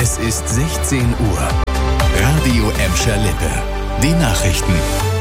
Es ist 16 Uhr. Radio Emscher Lippe. Die Nachrichten.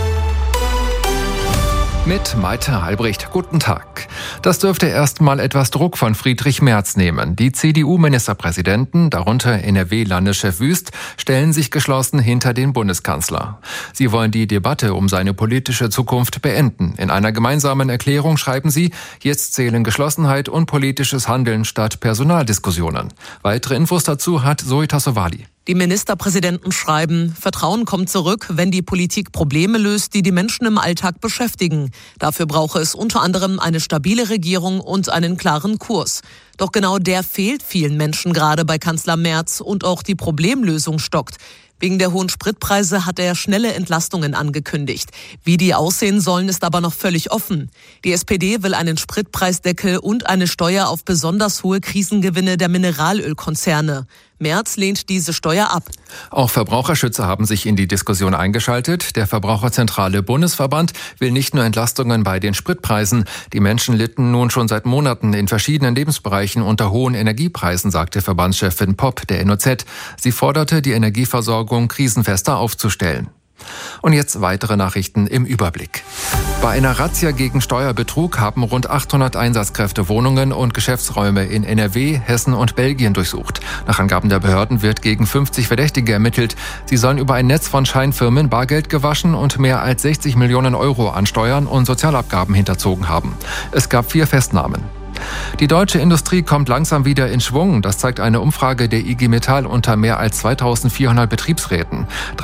Mit Malte Albrecht. Guten Tag. Das dürfte erstmal etwas Druck von Friedrich Merz nehmen. Die CDU-Ministerpräsidenten, darunter NRW-Landeschef Wüst, stellen sich geschlossen hinter den Bundeskanzler. Sie wollen die Debatte um seine politische Zukunft beenden. In einer gemeinsamen Erklärung schreiben sie, jetzt zählen Geschlossenheit und politisches Handeln statt Personaldiskussionen. Weitere Infos dazu hat Zoe Tassovali. Die Ministerpräsidenten schreiben, Vertrauen kommt zurück, wenn die Politik Probleme löst, die die Menschen im Alltag beschäftigen. Dafür brauche es unter anderem eine stabile Regierung und einen klaren Kurs. Doch genau der fehlt vielen Menschen gerade bei Kanzler Merz und auch die Problemlösung stockt. Wegen der hohen Spritpreise hat er schnelle Entlastungen angekündigt. Wie die aussehen sollen, ist aber noch völlig offen. Die SPD will einen Spritpreisdeckel und eine Steuer auf besonders hohe Krisengewinne der Mineralölkonzerne. Merz lehnt diese Steuer ab. Auch Verbraucherschützer haben sich in die Diskussion eingeschaltet. Der Verbraucherzentrale Bundesverband will nicht nur Entlastungen bei den Spritpreisen. Die Menschen litten nun schon seit Monaten in verschiedenen Lebensbereichen unter hohen Energiepreisen, sagte Verbandschefin Popp der NOZ. Sie forderte, die Energieversorgung krisenfester aufzustellen. Und jetzt weitere Nachrichten im Überblick. Bei einer Razzia gegen Steuerbetrug haben rund 800 Einsatzkräfte Wohnungen und Geschäftsräume in NRW, Hessen und Belgien durchsucht. Nach Angaben der Behörden wird gegen 50 Verdächtige ermittelt. Sie sollen über ein Netz von Scheinfirmen Bargeld gewaschen und mehr als 60 Millionen Euro an Steuern und Sozialabgaben hinterzogen haben. Es gab 4 Festnahmen. Die deutsche Industrie kommt langsam wieder in Schwung. Das zeigt eine Umfrage der IG Metall unter mehr als 2400 Betriebsräten.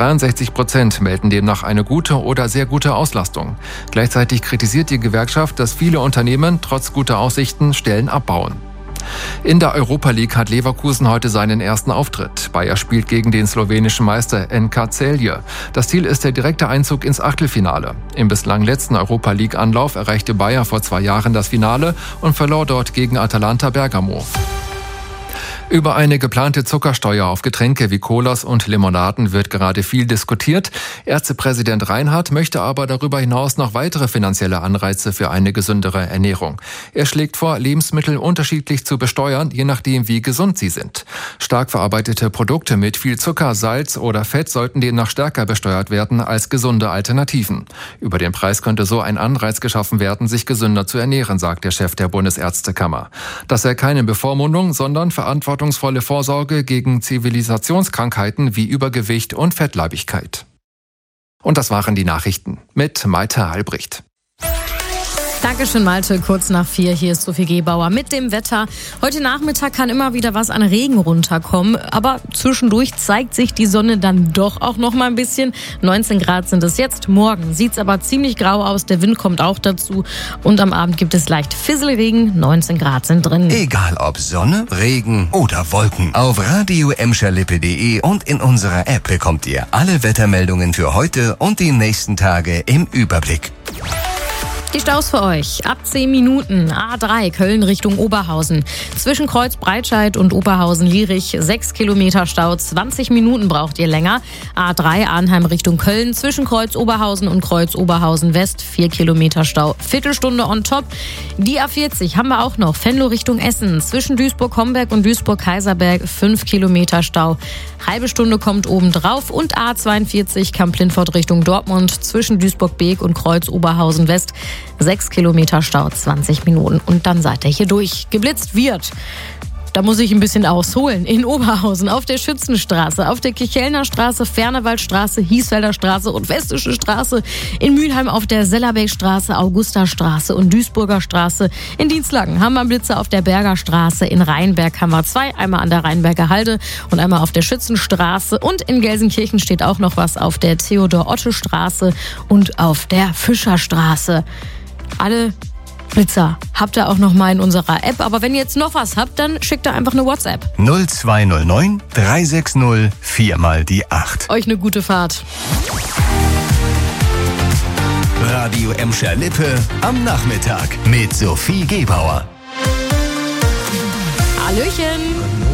63% melden demnach eine gute oder sehr gute Auslastung. Gleichzeitig kritisiert die Gewerkschaft, dass viele Unternehmen trotz guter Aussichten Stellen abbauen. In der Europa League hat Leverkusen heute seinen ersten Auftritt. Bayer spielt gegen den slowenischen Meister NK Celje. Das Ziel ist der direkte Einzug ins Achtelfinale. Im bislang letzten Europa League Anlauf erreichte Bayer vor 2 Jahren das Finale und verlor dort gegen Atalanta Bergamo. Über eine geplante Zuckersteuer auf Getränke wie Colas und Limonaden wird gerade viel diskutiert. Ärztepräsident Reinhardt möchte aber darüber hinaus noch weitere finanzielle Anreize für eine gesündere Ernährung. Er schlägt vor, Lebensmittel unterschiedlich zu besteuern, je nachdem wie gesund sie sind. Stark verarbeitete Produkte mit viel Zucker, Salz oder Fett sollten demnach stärker besteuert werden als gesunde Alternativen. Über den Preis könnte so ein Anreiz geschaffen werden, sich gesünder zu ernähren, sagt der Chef der Bundesärztekammer. Das sei keine Bevormundung, sondern verantwortungsvolle Vorsorge gegen Zivilisationskrankheiten wie Übergewicht und Fettleibigkeit. Und das waren die Nachrichten mit Malte Albrecht. Dankeschön, Malte. Kurz nach 4, hier ist Sophie Gebauer mit dem Wetter. Heute Nachmittag kann immer wieder was an Regen runterkommen, aber zwischendurch zeigt sich die Sonne dann doch auch noch mal ein bisschen. 19 Grad sind es jetzt. Morgen sieht's aber ziemlich grau aus, der Wind kommt auch dazu und am Abend gibt es leicht Fisselregen, 19 Grad sind drin. Egal ob Sonne, Regen oder Wolken. Auf radioemscherlippe.de und in unserer App bekommt ihr alle Wettermeldungen für heute und die nächsten Tage im Überblick. Die Staus für euch. Ab 10 Minuten. A3 Köln Richtung Oberhausen. Zwischen Kreuz Breitscheid und Oberhausen-Lierich 6 Kilometer Stau. 20 Minuten braucht ihr länger. A3 Arnheim Richtung Köln. Zwischen Kreuz Oberhausen und Kreuz Oberhausen West 4 Kilometer Stau. Viertelstunde on top. Die A40 haben wir auch noch. Venlo Richtung Essen. Zwischen Duisburg-Homberg und Duisburg-Kaiserberg 5 Kilometer Stau. Halbe Stunde kommt oben drauf. Und A42 Kamp-Lindfort Richtung Dortmund. Zwischen Duisburg-Beek und Kreuz Oberhausen West 6 Kilometer Stau, 20 Minuten. Und dann seid ihr hier durch. Geblitzt wird. Da muss ich ein bisschen ausholen. In Oberhausen, auf der Schützenstraße, auf der Kichelner Straße, Fernewaldstraße, Hiesfelder Straße und Westische Straße. In Mülheim auf der Sellerbeckstraße, Augustastraße und Duisburger Straße. In Dienstlaken haben wir Blitze auf der Berger Straße. In Rheinberg haben wir 2. Einmal an der Rheinberger Halde und einmal auf der Schützenstraße. Und in Gelsenkirchen steht auch noch was auf der Theodor-Otte-Straße und auf der Fischerstraße. Alle Blitzer habt ihr auch noch mal in unserer App. Aber wenn ihr jetzt noch was habt, dann schickt ihr einfach eine WhatsApp. 0209 360 4 mal die 8. Euch eine gute Fahrt. Radio Emscher Lippe am Nachmittag mit Sophie Gebauer. Hallöchen.